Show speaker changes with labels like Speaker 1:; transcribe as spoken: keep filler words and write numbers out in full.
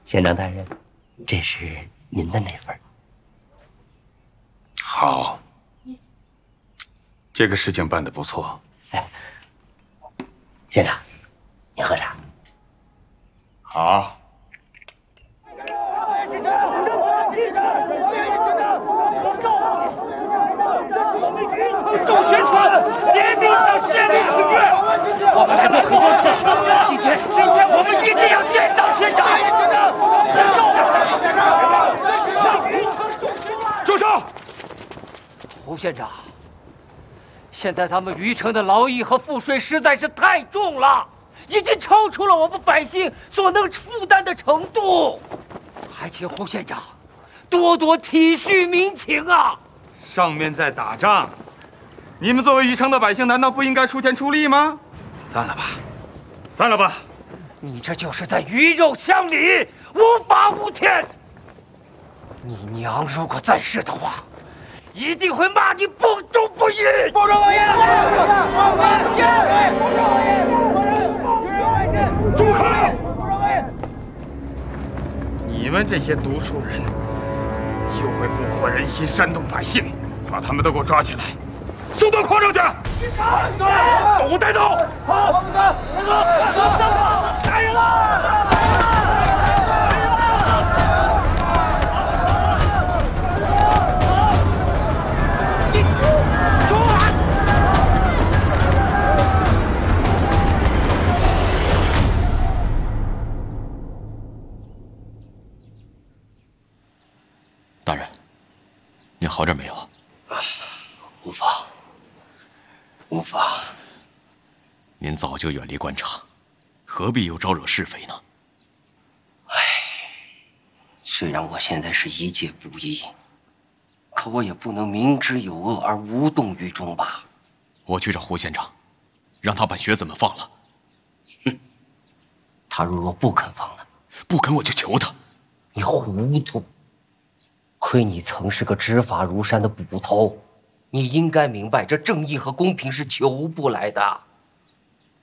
Speaker 1: 县长大人，这是您的那份。
Speaker 2: 好，这个事情办得不错。
Speaker 1: 哎，县长，您喝茶。
Speaker 2: 好。
Speaker 3: 众宣传联名向县里请愿，我们来过很多次，今天今天我们一定要见到县长。
Speaker 2: 住手！
Speaker 3: 胡县长，现在咱们余城的劳役和赋税实在是太重了，已经超出了我们百姓所能负担的程度，还请胡县长多多体恤民情啊！
Speaker 2: 上面在打仗。 你们作为余城的百姓，难道不应该出钱出力吗？散了吧，散了吧！
Speaker 3: 你这就是在鱼肉乡里，无法无天。你娘如果在世的话，一定会骂你不忠不义。不忠不义！
Speaker 2: 住口！你们这些读书人，就会蛊惑人心，煽动百姓，把他们都给我抓起来！ 送到矿上去！都带走！好，我们走，走，走，打人了！
Speaker 4: 大人，您好点没有？
Speaker 1: 无法。 无法。
Speaker 4: 您早就远离官场，何必又招惹是非呢？
Speaker 1: 唉，虽然我现在是一介布衣，可我也不能明知有恶而无动于衷吧。
Speaker 4: 我去找胡县长，让他把学子们放了。
Speaker 1: 哼，他如若不肯放呢？
Speaker 4: 不肯我就求他。
Speaker 1: 你糊涂！亏你曾是个执法如山的捕头。 你应该明白，这正义和公平是求不来的。